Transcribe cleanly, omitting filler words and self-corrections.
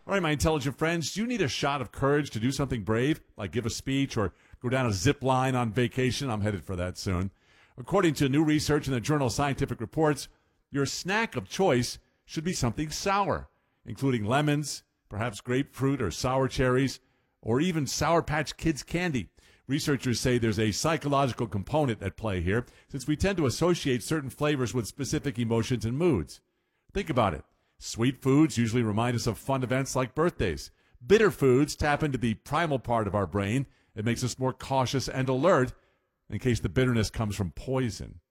All right, my intelligent friends, do you need a shot of courage to do something brave, like give a speech or go down a zip line on vacation? I'm headed for that soon. According to new research in the journal Scientific Reports, your snack of choice should be something sour, including lemons, perhaps grapefruit or sour cherries, or even Sour Patch Kids candy. Researchers say there's a psychological component at play here, since we tend to associate certain flavors with specific emotions and moods. Think about it. Sweet foods usually remind us of fun events like birthdays. Bitter foods tap into the primal part of our brain. It makes us more cautious and alert in case the bitterness comes from poison.